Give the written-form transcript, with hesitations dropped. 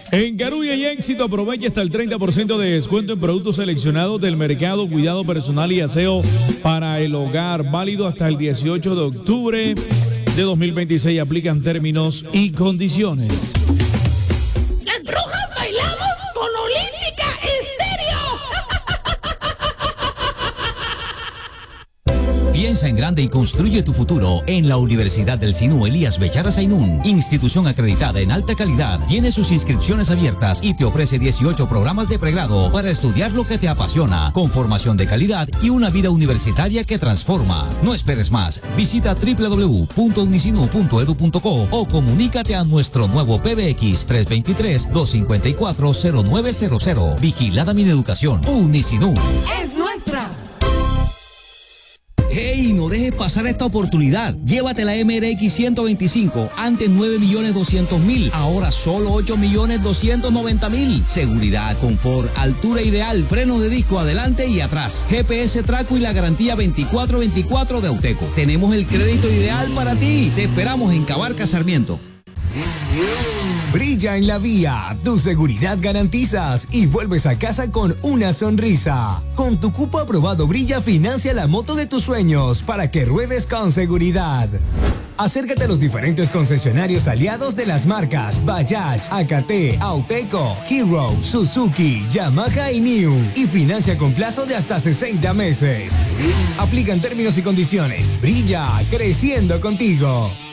En Carulla y Éxito aprovecha hasta el 30% de descuento en productos seleccionados del mercado, cuidado personal y aseo para el hogar, válido hasta el 18 de octubre de 2026. Aplican términos y condiciones. Las brujas bailamos con Olímpica Estéreo. Piensa en grande y construye tu futuro en la Universidad del Sinú Elías Bechara Sainún, institución acreditada en alta calidad. Tiene sus inscripciones abiertas y te ofrece 18 programas de pregrado para estudiar lo que te apasiona, con formación de calidad y una vida universitaria que transforma. No esperes más. Visita www.unisinu.edu.co o comunícate a nuestro nuevo PBX 323-254-0900. Vigilada Mineducación. Unisinú. ¡Es nuestra! ¡Hey! No dejes pasar esta oportunidad. Llévate la MRX 125. Antes 9.200.000. Ahora solo 8.290.000. Seguridad, confort, altura ideal, frenos de disco adelante y atrás, GPS Traco y la garantía 24/24 de Auteco. Tenemos el crédito ideal para ti. Te esperamos en Cabarca Sarmiento. Brilla en la vía, tu seguridad garantizas y vuelves a casa con una sonrisa. Con tu cupo aprobado Brilla financia la moto de tus sueños para que ruedes con seguridad. Acércate a los diferentes concesionarios aliados de las marcas Bajaj, AKT, Auteco, Hero, Suzuki, Yamaha y New y financia con plazo de hasta 60 meses. Aplican términos y condiciones. Brilla, creciendo contigo.